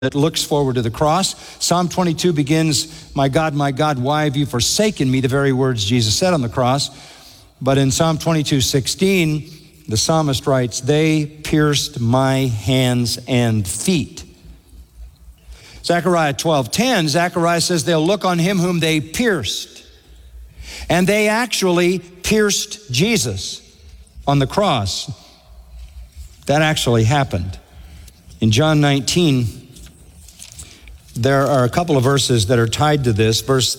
that looks forward to the cross. Psalm 22 begins, my God, why have you forsaken me?" The very words Jesus said on the cross. But in Psalm 22:16, the psalmist writes, "They pierced my hands and feet." Zechariah 12:10, Zechariah says they'll look on him whom they pierced. And they actually pierced Jesus on the cross. That actually happened. In John 19, there are a couple of verses that are tied to this. Verse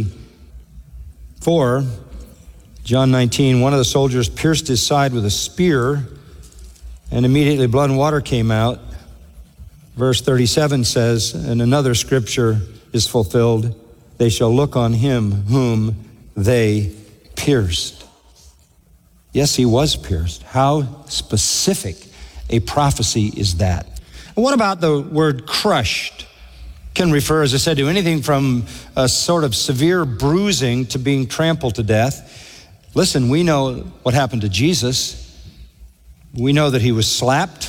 34, John 19, one of the soldiers pierced his side with a spear, and immediately blood and water came out. Verse 37 says, and another scripture is fulfilled, "They shall look on him whom they pierced." Yes, he was pierced. How specific a prophecy is that? And what about the word crushed? Can refer, as I said, to anything from a sort of severe bruising to being trampled to death. Listen, we know what happened to Jesus. We know that he was slapped.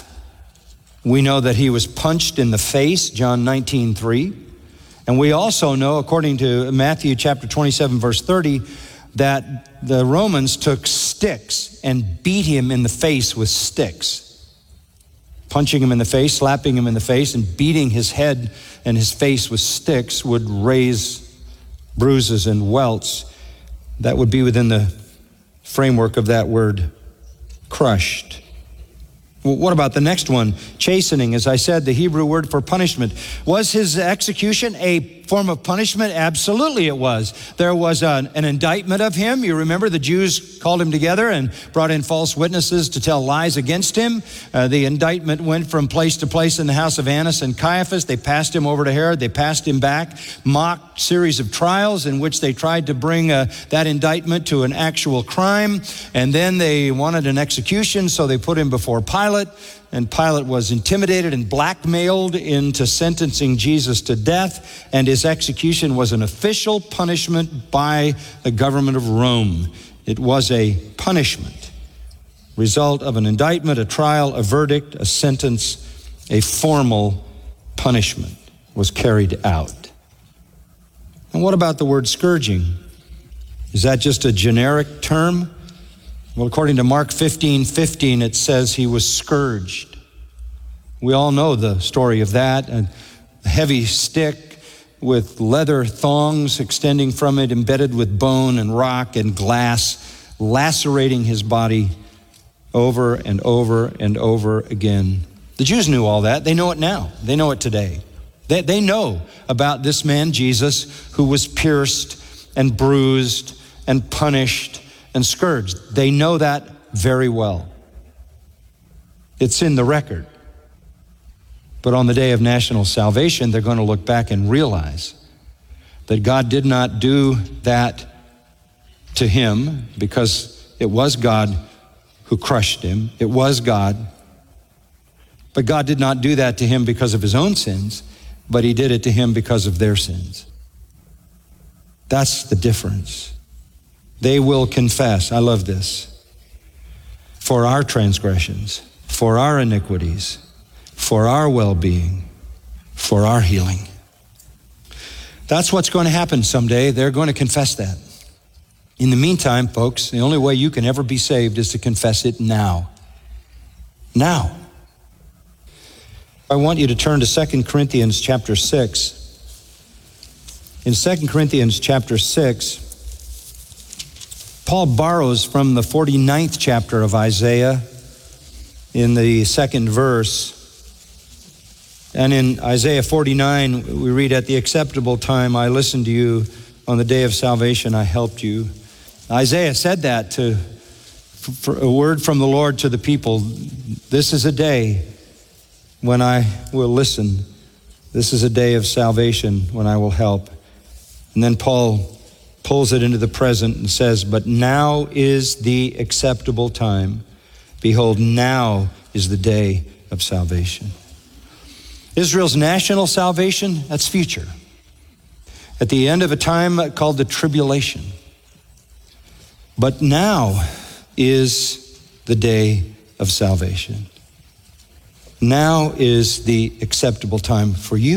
We know that he was punched in the face, John 19:3. And we also know, according to Matthew chapter 27, verse 30, that the Romans took sticks and beat him in the face with sticks. Punching him in the face, slapping him in the face, and beating his head and his face with sticks would raise bruises and welts. That would be within the framework of that word, crushed. Well, what about the next one? Chastening, as I said, the Hebrew word for punishment. Was his execution a form of punishment? Absolutely it was. There was an indictment of him. You remember the Jews called him together and brought in false witnesses to tell lies against him. The indictment went from place to place in the house of Annas and Caiaphas. They passed him over to Herod. They passed him back. Mock series of trials in which they tried to bring that indictment to an actual crime. And then they wanted an execution, so they put him before Pilate. And Pilate was intimidated and blackmailed into sentencing Jesus to death, and his execution was an official punishment by the government of Rome. It was a punishment, result of an indictment, a trial, a verdict, a sentence, a formal punishment was carried out. And what about the word scourging? Is that just a generic term? Well, according to Mark 15:15, it says he was scourged. We all know the story of that. A heavy stick with leather thongs extending from it, embedded with bone and rock and glass, lacerating his body over and over and over again. The Jews knew all that. They know it now. They know it today. They know about this man, Jesus, who was pierced and bruised and punished and scourged. They know that very well. It's in the record. But on the day of national salvation, they're going to look back and realize that God did not do that to him because it was God who crushed him. It was God. But God did not do that to him because of his own sins, but he did it to him because of their sins. That's the difference. They will confess, I love this, for our transgressions, for our iniquities, for our well-being, for our healing. That's what's going to happen someday. They're going to confess that. In the meantime, folks, the only way you can ever be saved is to confess it now. Now. I want you to turn to 2 Corinthians chapter 6. In 2 Corinthians chapter 6, Paul borrows from the 49th chapter of Isaiah in the second verse. And in Isaiah 49, we read, "At the acceptable time I listened to you. On the day of salvation I helped you." Isaiah said that for a word from the Lord to the people. This is a day when I will listen. This is a day of salvation when I will help. And then Paul pulls it into the present and says, "But now is the acceptable time. Behold, now is the day of salvation." Israel's national salvation, that's future. At the end of a time called the tribulation. But now is the day of salvation. Now is the acceptable time for you